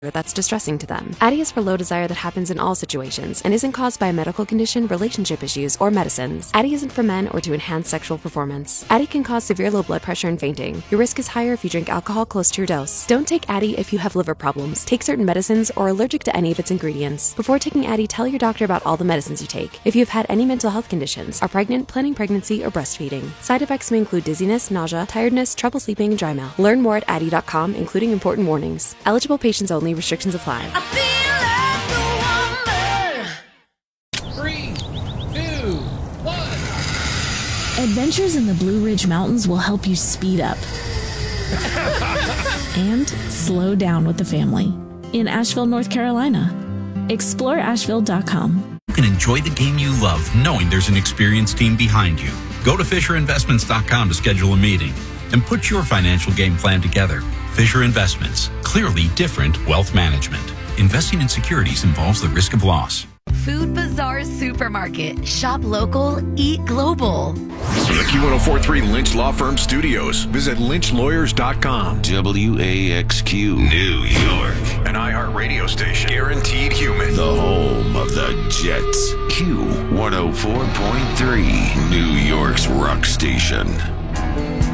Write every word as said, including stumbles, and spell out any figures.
that's distressing to them. Addyi is for low desire that happens in all situations and isn't caused by a medical condition, relationship issues, or medicines. Addyi isn't for men or to enhance sexual performance. Addyi can cause severe low blood pressure and fainting. Your risk is higher if you drink alcohol close to your dose. Don't take Addyi if you have liver problems, take certain medicines, or are allergic to any of its ingredients. Before taking Addyi, tell your doctor about all the medicines you take. If you have had any mental health conditions, are pregnant, planning pregnancy, or breastfeeding. Side effects may include dizziness, nausea, tiredness, trouble sleeping, and dry mouth. Learn more at addyi dot com, including important warnings. Eligible patients only. Restrictions apply. I feel like a woman. Three, two, one. Adventures in the Blue Ridge Mountains will help you speed up and slow down with the family in Asheville, North Carolina. explore asheville dot com. You can enjoy the game you love knowing there's an experienced team behind you. Go to fisher investments dot com to schedule a meeting and put your financial game plan together. Fisher Investments, clearly different wealth management. Investing in securities involves the risk of loss. Food Bazaar Supermarket. Shop local, eat global. The Q one oh four point three Lynch Law Firm Studios. Visit lynch lawyers dot com. W A X Q, New York. An iHeartRadio station. Guaranteed human. The home of the Jets. Q one oh four point three, New York's rock station.